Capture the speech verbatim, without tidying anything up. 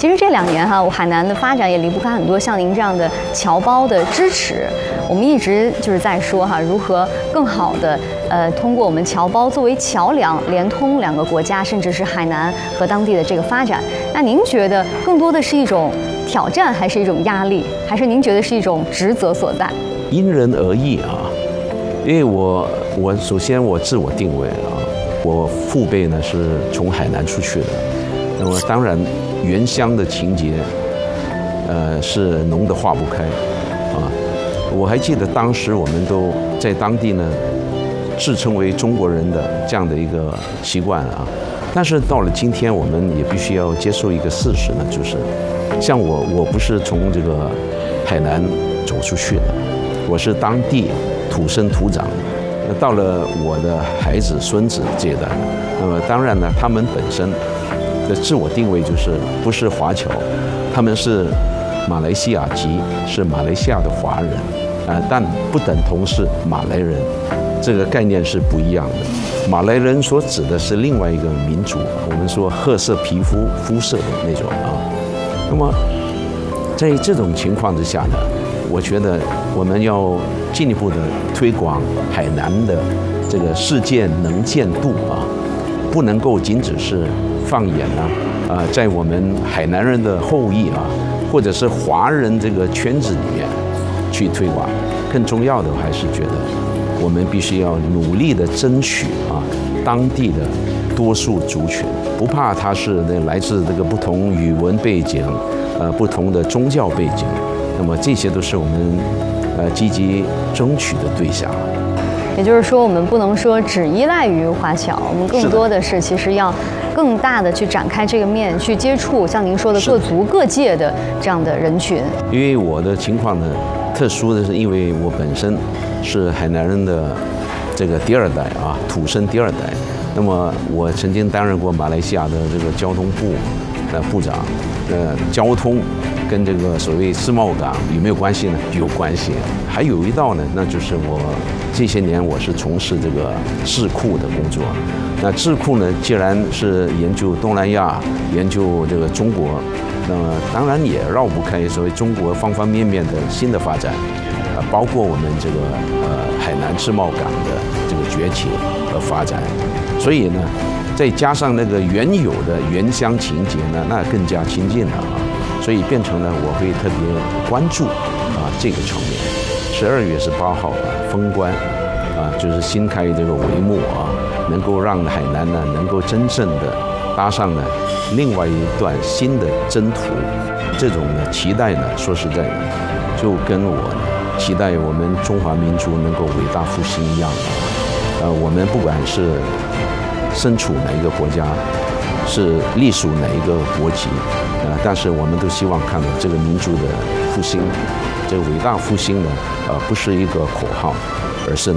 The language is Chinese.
其实这两年哈，海南的发展也离不开很多像您这样的侨胞的支持。我们一直就是在说哈，如何更好的呃通过我们侨胞作为桥梁，连通两个国家，甚至是海南和当地的这个发展。那您觉得更多的是一种挑战，还是一种压力，还是您觉得是一种职责所在？ 因人而异啊，因为我我首先我自我定位啊，我父辈呢是从海南出去的，那么当然原乡的情节，呃是浓得化不开啊。我还记得当时我们都在当地呢，自称为中国人的这样的一个习惯啊。但是到了今天，我们也必须要接受一个事实呢，就是像我，我不是从这个海南走出去的，我是当地土生土长的。那到了我的孩子、孙子这一代，那么当然呢，他们本身的自我定位就是不是华侨，他们是马来西亚籍，是马来西亚的华人。呃，但不等同是马来人，这个概念是不一样的。马来人所指的是另外一个民族，我们说褐色皮肤肤色的那种啊。那么，在这种情况之下呢，我觉得我们要进一步的推广海南的这个世界能见度啊，不能够仅只是放眼啊，啊、呃，在我们海南人的后裔啊，或者是华人这个圈子里面去推广，更重要的还是觉得我们必须要努力的争取啊当地的多数族群，不怕他是来自这个不同语文背景，呃不同的宗教背景，那么这些都是我们呃积极争取的对象。 也就是说，我们不能说只依赖于华侨，我们更多的是其实要更大的去展开这个面，去接触像您说的各族各界的这样的人群。 因为我的情况呢，特殊的是因为我本身是海南人的这个第二代啊，土生第二代。那么我曾经担任过马来西亚的这个交通部的部长，呃，交通跟这个所谓世贸港有没有关系呢？有关系。还有一道呢，那就是我这些年我是从事这个智库的工作。那智库呢，既然是研究东南亚、研究这个中国，那么当然也绕不开所谓中国方方面面的新的发展，呃，包括我们这个呃海南世贸港的这个崛起和发展。所以呢，再加上那个原有的原乡情节呢，那更加亲近了啊。所以变成了我会特别关注啊这个层面。十二月十八号啊封关啊，就是新开这个帷幕啊，能够让海南呢能够真正的搭上了另外一段新的征途。这种呢期待呢，说实在的，就跟我呢期待我们中华民族能够伟大复兴一样啊。呃，我们不管是身处哪一个国家，是隶属哪一个国籍，呃，但是我们都希望看到这个民族的复兴，这个伟大复兴呢，呃，不是一个口号，而是